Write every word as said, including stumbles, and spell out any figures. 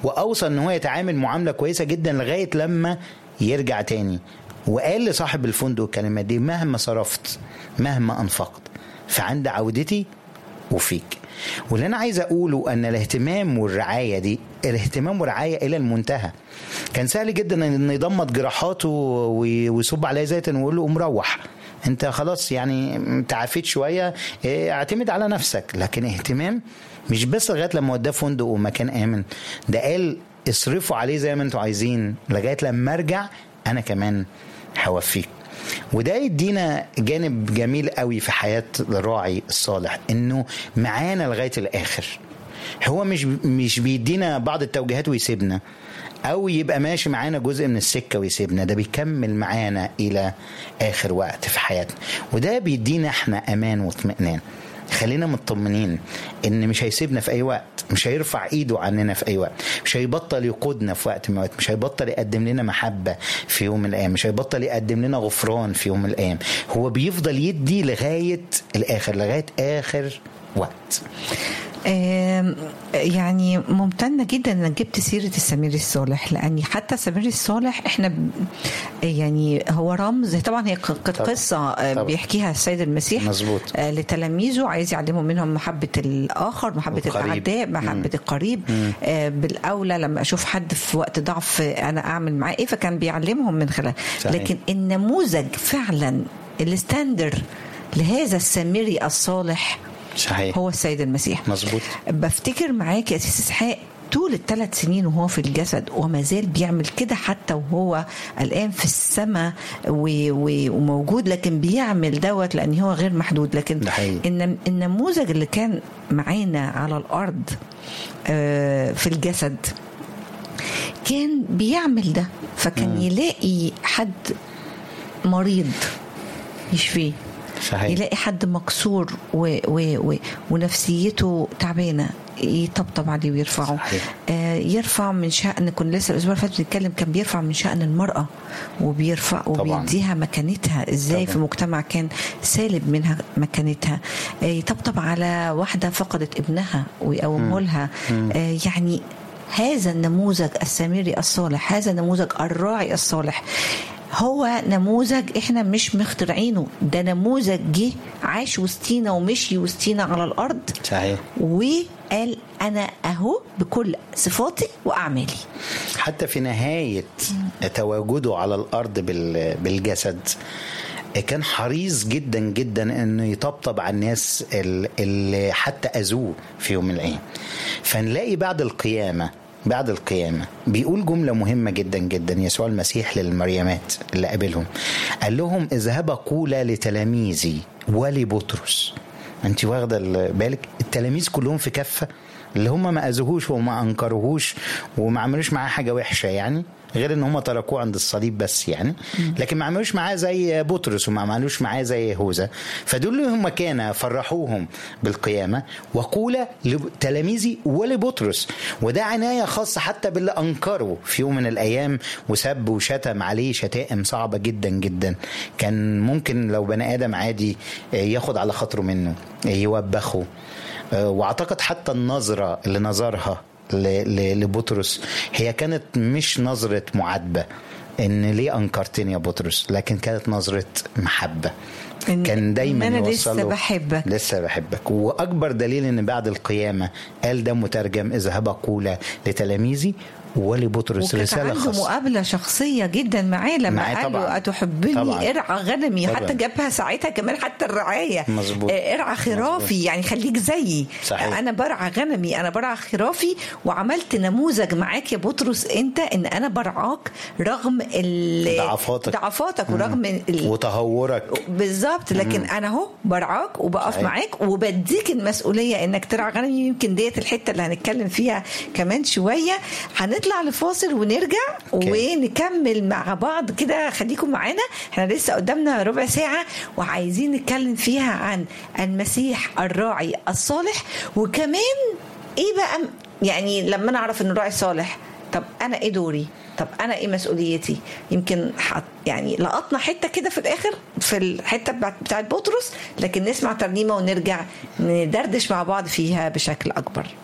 واوصى ان هو يتعامل معامله كويسه جدا لغايه لما يرجع تاني. وقال لصاحب الفندق الكلمات دي: مهما صرفت مهما انفقت فعند عودتي وفيك. واللي انا عايز اقوله ان الاهتمام والرعايه دي الاهتمام والرعايه الى المنتهى. كان سهل جدا ان يضمد جراحاته ويصب عليه زيت ويقول له مروح انت خلاص يعني تعافيت شويه اعتمد على نفسك. لكن اهتمام مش بس لغايه لما وداه فندق ومكان امن، ده قال اصرفوا عليه زي ما انتوا عايزين لغايه لما ارجع انا كمان هوفيك. وده يدينا جانب جميل قوي في حياة الراعي الصالح، انه معانا لغاية الاخر. هو مش مش بيدينا بعض التوجيهات ويسيبنا، او يبقى ماشي معانا جزء من السكة ويسيبنا، ده بيكمل معانا الى اخر وقت في حياتنا. وده بيدينا احنا امان واطمئنان، خلينا مطمنين ان مش هيسيبنا في اي وقت، مش هيرفع ايده عننا في اي وقت، مش هيبطل يقودنا في وقت من الوقت، مش هيبطل يقدم لنا محبة في يوم من الايام، مش هيبطل يقدم لنا غفران في يوم من الايام. هو بيفضل يدي لغاية الاخر، لغاية اخر وقت. يعني ممتنة جدا انك جبت سيرة السمير الصالح، لاني حتى السمير الصالح احنا يعني هو رمز. طبعا هي كانت قصة طبعا. بيحكيها السيد المسيح مزبوط. لتلاميذه، عايز يعلمهم منهم محبة الآخر، محبة الأعداء، محبة مم. القريب. مم. بالأولى لما أشوف حد في وقت ضعف أنا أعمل معاه إيه، فكان بيعلمهم من خلال. لكن النموذج فعلا الستاندر لهذا السامري الصالح صحيح هو السيد المسيح. مظبوط. بفتكر معاك يا سيس إسحاق طول الثلاث سنين وهو في الجسد، وما زال بيعمل كده حتى وهو الآن في السماء وموجود، لكن بيعمل دوت لأن هو غير محدود. لكن إن النموذج اللي كان معانا على الأرض في الجسد كان بيعمل ده، فكان يلاقي حد مريض يشفيه، صحيح. يلاقي حد مكسور و و و ونفسيته تعبانه يطبطب عليه ويرفعه. آه يرفع من شأن، كنا لسه الاسبوع اللي فات بنتكلم، كان بيرفع من شأن المرأة وبيرفع وبيديها مكانتها ازاي طبعا. في مجتمع كان سالب منها مكانتها. آه يطبطب على واحدة فقدت ابنها ويقومه لها. آه يعني هذا النموذج السامري الصالح، هذا النموذج الراعي الصالح، هو نموذج احنا مش مخترعينه، ده نموذج جه عاش وسطينا ومشي وسطينا على الارض، صحيح، وقال انا اهو بكل صفاتي واعمالي. حتى في نهاية تواجده على الارض بالجسد كان حريص جدا جدا انه يطبطب على الناس اللي حتى اذوه في يوم من الايام. فنلاقي بعد القيامة بعد القيامة بيقول جملة مهمة جدا جدا يسوع المسيح للمريمات اللي قابلهم، قال لهم اذهبا قولا لتلاميذي ولبطرس. انت واخدة بالك التلاميذ كلهم في كفة، اللي هم ما أذوهوش وما أنكروهوش وما عملوش معاه حاجة وحشة، يعني غير ان هم تركوه عند الصليب بس يعني، لكن ما عملوش معاه زي بطرس وما عملوش معاه زي يهوذا. فدول هم كان فرحوهم بالقيامة. وقولا لتلاميذي ولبطرس، وده عناية خاصة حتى باللي أنكروا في يوم من الأيام وسب وشتم عليه شتائم صعبة جدا جدا، كان ممكن لو بني آدم عادي ياخد على خاطره منه يوبخه. واعتقد حتى النظرة اللي نظرها لبطرس هي كانت مش نظرة معاتبة ان ليه انكرتني يا بطرس، لكن كانت نظرة محبة. كان دايما أنا لسه بحبك لسه بحبك. واكبر دليل ان بعد القيامة قال ده مترجم اذهب قولا لتلاميذي ولبطرس رسالة خاصة. عنده مقابلة شخصية جدا معاه لما قال له أتحبني طبعاً. ارعى غنمي طبعاً. حتى جابها ساعتها كمان حتى الرعاية مزبوط. ارعى خرافي مزبوط. يعني خليك زيي، صحيح. أنا برعى غنمي، أنا برعى خرافي، وعملت نموذج معاك يا بطرس أنت إن أنا برعاك رغم ضعفاتك ضعفاتك ورغم ال... وتهورك بالظبط، لكن مم. أنا هو برعاك وبقف صحيح. معاك وبديك المسؤولية إنك ترعى غنمي. يمكن ديت الحتة اللي هنتكلم فيها كمان شوية. هنطلع لفاصل ونرجع okay. ونكمل مع بعض كده. خليكم معانا، احنا لسه قدامنا ربع ساعة وعايزين نتكلم فيها عن المسيح الراعي الصالح. وكمان ايه بقى يعني لما نعرف ان الراعي صالح، طب انا ايه دوري، طب انا ايه مسؤوليتي. يمكن يعني لقطنا حتة كده في الاخر في الحتة بتاعت بطرس، لكن نسمع ترنيمة ونرجع ندردش مع بعض فيها بشكل اكبر.